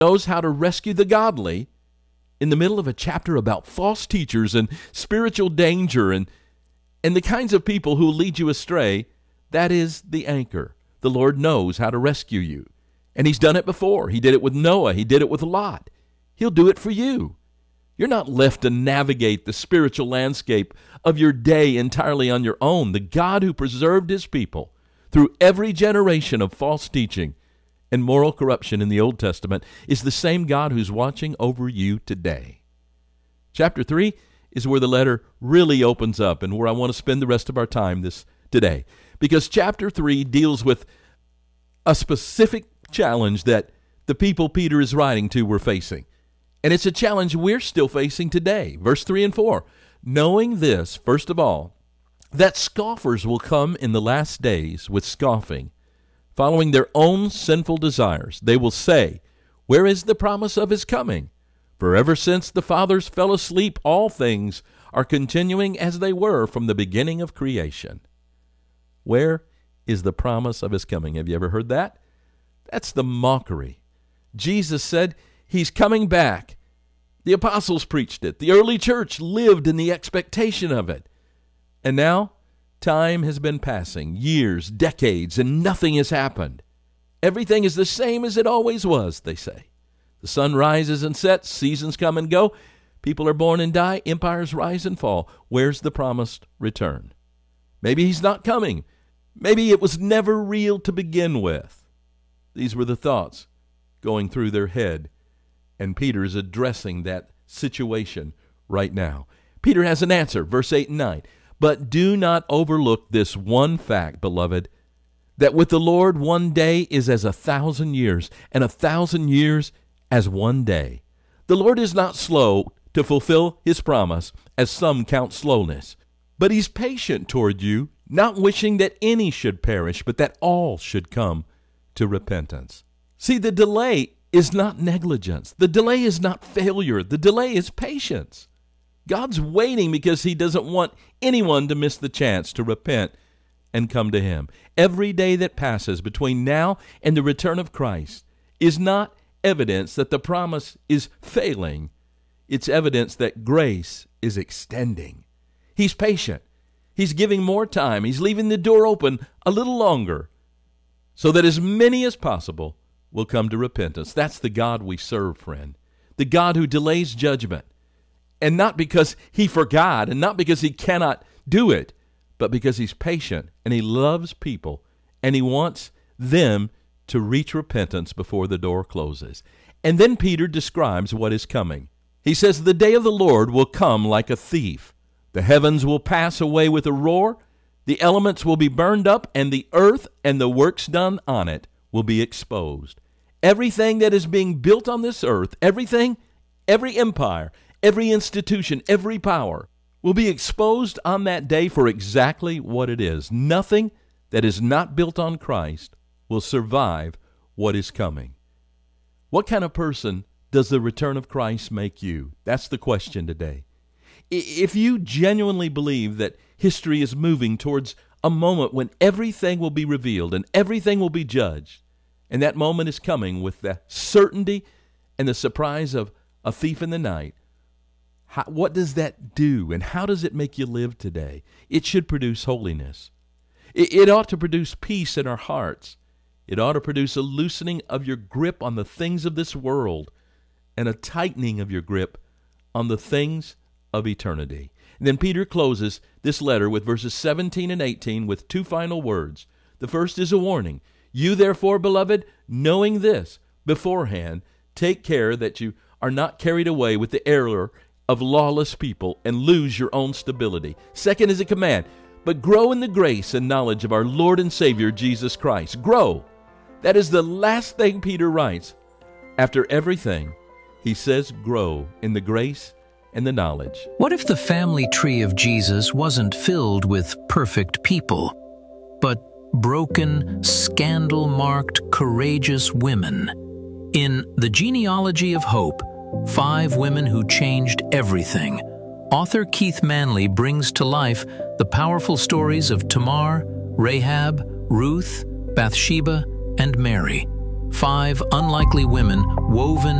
knows how to rescue the godly in the middle of a chapter about false teachers and spiritual danger and the kinds of people who will lead you astray. That is the anchor. The Lord knows how to rescue you. And He's done it before. He did it with Noah. He did it with Lot. He'll do it for you. You're not left to navigate the spiritual landscape of your day entirely on your own. The God who preserved His people through every generation of false teaching and moral corruption in the Old Testament is the same God who's watching over you today. Chapter 3 is where the letter really opens up and where I want to spend the rest of our time today. Because chapter 3 deals with a specific challenge that the people Peter is writing to were facing. And it's a challenge we're still facing today. Verse 3 and 4. Knowing this, first of all, that scoffers will come in the last days with scoffing, following their own sinful desires. They will say, where is the promise of His coming? For ever since the fathers fell asleep, all things are continuing as they were from the beginning of creation. Where is the promise of His coming? Have you ever heard that? That's the mockery. Jesus said He's coming back. The apostles preached it. The early church lived in the expectation of it. And now, time has been passing, years, decades, and nothing has happened. Everything is the same as it always was, they say. The sun rises and sets, seasons come and go, people are born and die, empires rise and fall. Where's the promised return? Maybe He's not coming. Maybe it was never real to begin with. These were the thoughts going through their head, and Peter is addressing that situation right now. Peter has an answer, verse 8 and 9. But do not overlook this one fact, beloved, that with the Lord 1 day is as 1,000 years, and 1,000 years as 1 day. The Lord is not slow to fulfill His promise, as some count slowness, but He's patient toward you, not wishing that any should perish, but that all should come to repentance. See, the delay is not negligence. The delay is not failure. The delay is patience. God's waiting because He doesn't want anyone to miss the chance to repent and come to Him. Every day that passes between now and the return of Christ is not evidence that the promise is failing. It's evidence that grace is extending. He's patient. He's giving more time. He's leaving the door open a little longer so that as many as possible will come to repentance. That's the God we serve, friend. The God who delays judgment. And not because He forgot and not because He cannot do it, but because He's patient and He loves people and He wants them to reach repentance before the door closes. And then Peter describes what is coming. He says, the day of the Lord will come like a thief. The heavens will pass away with a roar. The elements will be burned up, and the earth and the works done on it will be exposed. Everything that is being built on this earth, everything, every empire, every institution, every power will be exposed on that day for exactly what it is. Nothing that is not built on Christ will survive what is coming. What kind of person does the return of Christ make you? That's the question today. If you genuinely believe that history is moving towards a moment when everything will be revealed and everything will be judged, and that moment is coming with the certainty and the surprise of a thief in the night, what does that do, and how does it make you live today? It should produce holiness. It ought to produce peace in our hearts. It ought to produce a loosening of your grip on the things of this world and a tightening of your grip on the things of eternity. And then Peter closes this letter with verses 17 and 18 with two final words. The first is a warning. You therefore, beloved, knowing this beforehand, take care that you are not carried away with the error of lawless people and lose your own stability. Second is a command, but grow in the grace and knowledge of our Lord and Savior, Jesus Christ. Grow. That is the last thing Peter writes. After everything, he says grow in the grace and the knowledge. What if the family tree of Jesus wasn't filled with perfect people, but broken, scandal-marked, courageous women? In The Genealogy of Hope, 5 women who changed everything, author Keith Manley brings to life the powerful stories of Tamar, Rahab, Ruth, Bathsheba, and Mary. 5 unlikely women woven